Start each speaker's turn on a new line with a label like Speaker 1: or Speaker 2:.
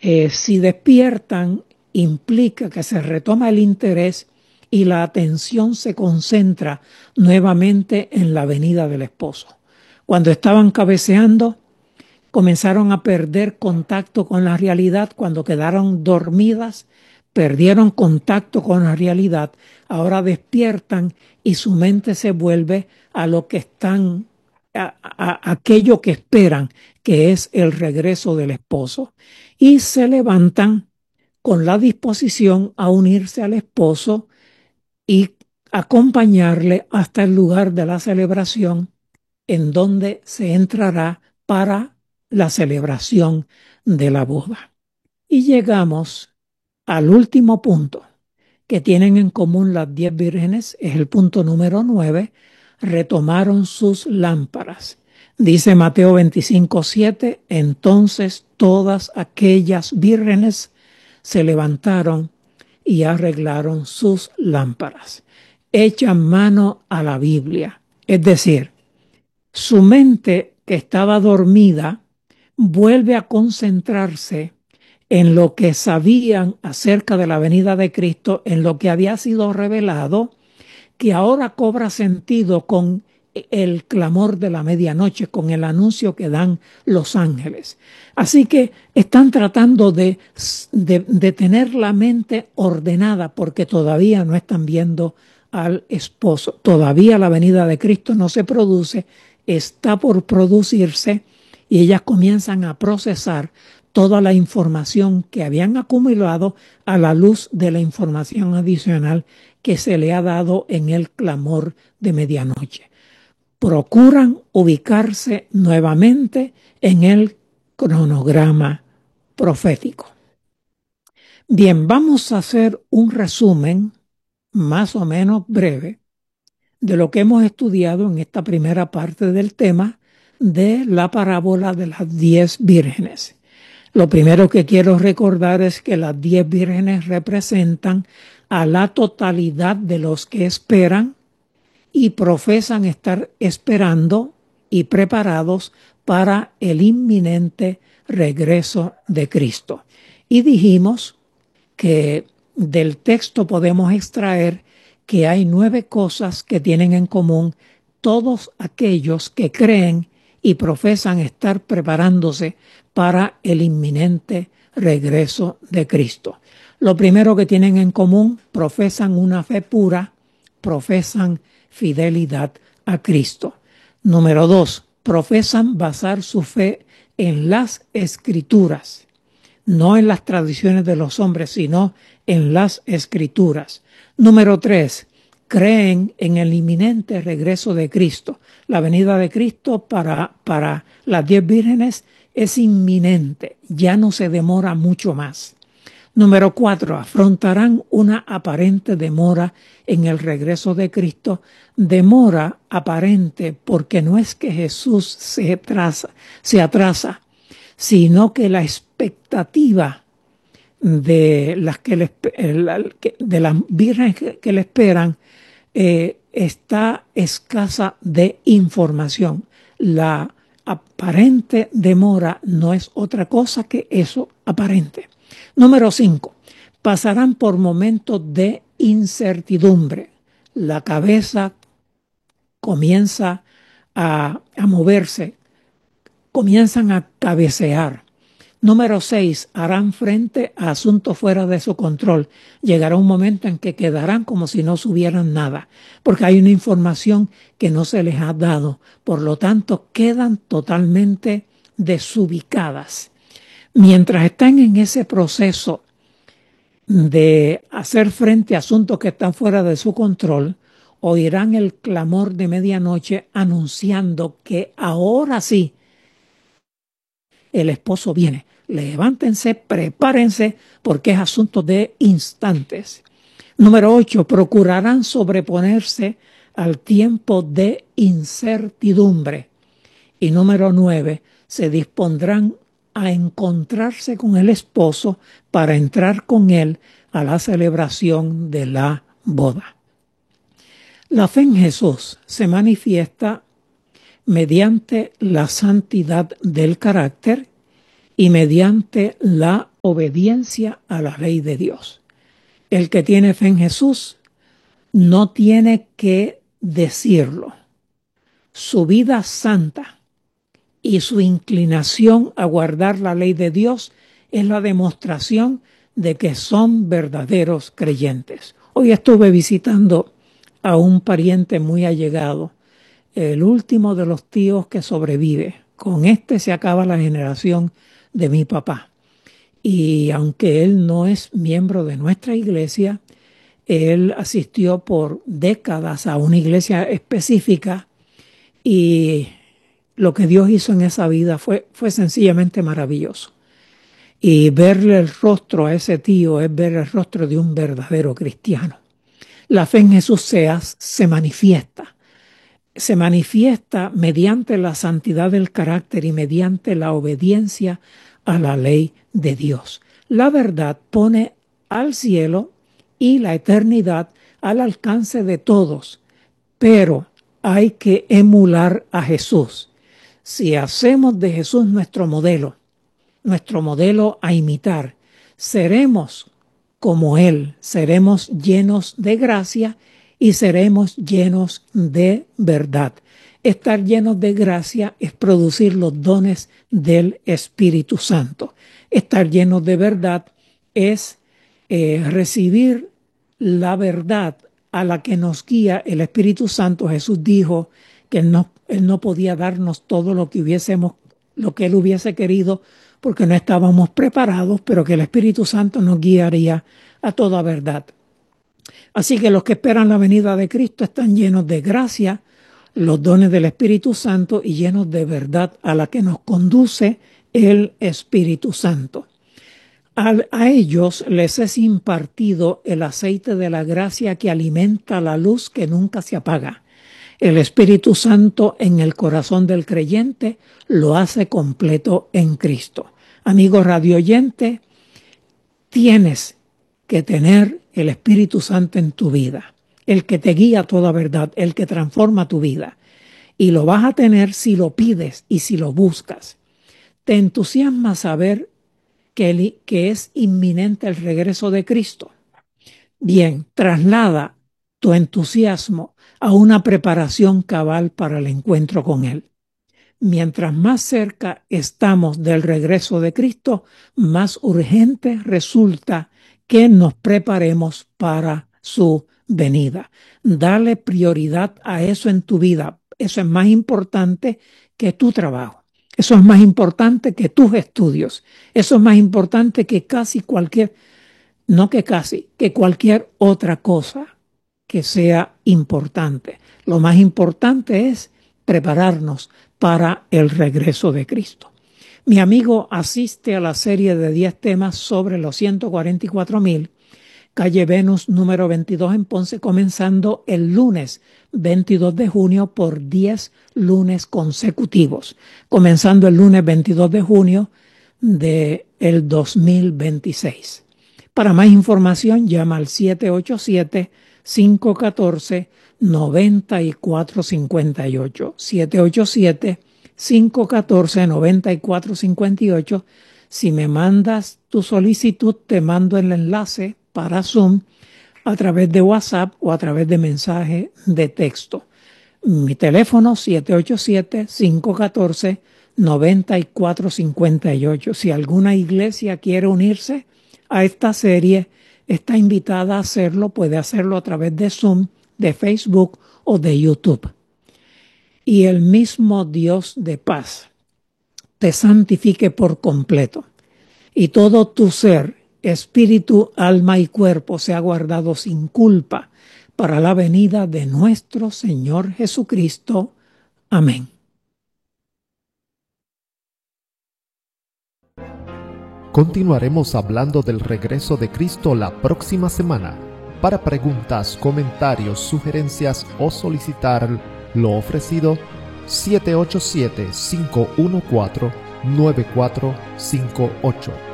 Speaker 1: Si despiertan, implica que se retoma el interés y la atención se concentra nuevamente en la venida del esposo. Cuando estaban cabeceando, comenzaron a perder contacto con la realidad. Cuando quedaron dormidas, perdieron contacto con la realidad. Ahora despiertan y su mente se vuelve a lo que están, a aquello que esperan, que es el regreso del esposo. Y se levantan con la disposición a unirse al esposo y acompañarle hasta el lugar de la celebración, en donde se entrará para la celebración de la boda. Y llegamos al último punto que tienen en común las 10 vírgenes, es el punto número 9, retomaron sus lámparas. Dice Mateo 25:7, entonces todas aquellas vírgenes se levantaron y arreglaron sus lámparas. Echan mano a la Biblia, es decir, su mente que estaba dormida vuelve a concentrarse en lo que sabían acerca de la venida de Cristo, en lo que había sido revelado, que ahora cobra sentido con el clamor de la medianoche, con el anuncio que dan los ángeles. Así que están tratando de tener la mente ordenada porque todavía no están viendo al esposo. Todavía la venida de Cristo no se produce, está por producirse y ellas comienzan a procesar toda la información que habían acumulado a la luz de la información adicional que se le ha dado en el clamor de medianoche. Procuran ubicarse nuevamente en el cronograma profético. Bien, vamos a hacer un resumen más o menos breve de lo que hemos estudiado en esta primera parte del tema de la parábola de las 10 vírgenes. Lo primero que quiero recordar es que las 10 vírgenes representan a la totalidad de los que esperan y profesan estar esperando y preparados para el inminente regreso de Cristo. Y dijimos que del texto podemos extraer que hay 9 cosas que tienen en común todos aquellos que creen y profesan estar preparándose para el inminente regreso de Cristo. Lo primero que tienen en común, profesan una fe pura, profesan fidelidad a Cristo. Número 2, profesan basar su fe en las Escrituras, no en las tradiciones de los hombres, sino en las Escrituras. Número 3, creen en el inminente regreso de Cristo. La venida de Cristo para las 10 vírgenes es inminente, ya no se demora mucho más. Número 4, afrontarán una aparente demora en el regreso de Cristo. Demora aparente porque no es que Jesús se atrasa, sino que la expectativa de las vírgenes que le esperan está escasa de información. La aparente demora no es otra cosa que eso aparente. Número 5. Pasarán por momentos de incertidumbre. La cabeza comienza a moverse, comienzan a cabecear. Número 6. Harán frente a asuntos fuera de su control. Llegará un momento en que quedarán como si no supieran nada, porque hay una información que no se les ha dado. Por lo tanto, quedan totalmente desubicadas. Mientras están en ese proceso de hacer frente a asuntos que están fuera de su control, oirán el clamor de medianoche anunciando que ahora sí el esposo viene. Levántense, prepárense, porque es asunto de instantes. Número 8, procurarán sobreponerse al tiempo de incertidumbre. Y número 9, se dispondrán a encontrarse con el esposo para entrar con él a la celebración de la boda. La fe en Jesús se manifiesta mediante la santidad del carácter y mediante la obediencia a la ley de Dios. El que tiene fe en Jesús no tiene que decirlo. Su vida santa y su inclinación a guardar la ley de Dios es la demostración de que son verdaderos creyentes. Hoy estuve visitando a un pariente muy allegado, el último de los tíos que sobrevive. Con este se acaba la generación de mi papá. Y aunque él no es miembro de nuestra iglesia, él asistió por décadas a una iglesia específica y lo que Dios hizo en esa vida fue sencillamente maravilloso. Y verle el rostro a ese tío es ver el rostro de un verdadero cristiano. La fe en Jesús se manifiesta. Se manifiesta mediante la santidad del carácter y mediante la obediencia a la ley de Dios. La verdad pone al cielo y la eternidad al alcance de todos, pero hay que emular a Jesús. Si hacemos de Jesús nuestro modelo a imitar, seremos como Él, seremos llenos de gracia y seremos llenos de verdad. Estar llenos de gracia es producir los dones del Espíritu Santo. Estar llenos de verdad es recibir la verdad a la que nos guía el Espíritu Santo. Jesús dijo que Él no podía darnos todo lo que Él hubiese querido porque no estábamos preparados, pero que el Espíritu Santo nos guiaría a toda verdad. Así que los que esperan la venida de Cristo están llenos de gracia, los dones del Espíritu Santo y llenos de verdad a la que nos conduce el Espíritu Santo. A ellos les es impartido el aceite de la gracia que alimenta la luz que nunca se apaga. El Espíritu Santo en el corazón del creyente lo hace completo en Cristo. Amigo radioyente, tienes que tener el Espíritu Santo en tu vida, el que te guía a toda verdad, el que transforma tu vida. Y lo vas a tener si lo pides y si lo buscas. Te entusiasma saber que es inminente el regreso de Cristo. Bien, traslada tu entusiasmo a una preparación cabal para el encuentro con Él. Mientras más cerca estamos del regreso de Cristo, más urgente resulta que nos preparemos para su venida. Dale prioridad a eso en tu vida. Eso es más importante que tu trabajo. Eso es más importante que tus estudios. Eso es más importante que que cualquier otra cosa que sea importante. Lo más importante es prepararnos para el regreso de Cristo. Mi amigo asiste a la serie de 10 temas sobre los 144,000, calle Venus número 22 en Ponce, comenzando el lunes 22 de junio por 10 lunes consecutivos, comenzando el lunes 22 de junio del 2026. Para más información, llama al 787-514-9458. 787-514-9458. Si me mandas tu solicitud, te mando el enlace para Zoom a través de WhatsApp o a través de mensaje de texto. Mi teléfono 787-514-9458. Si alguna iglesia quiere unirse a esta serie, está invitada a hacerlo. Puede hacerlo a través de Zoom, de Facebook o de YouTube. Y el mismo Dios de paz te santifique por completo, y todo tu ser, espíritu, alma y cuerpo sea guardado sin culpa para la venida de nuestro Señor Jesucristo. Amén.
Speaker 2: Continuaremos hablando del regreso de Cristo la próxima semana. Para preguntas, comentarios, sugerencias o solicitar lo ofrecido, 787-514-9458.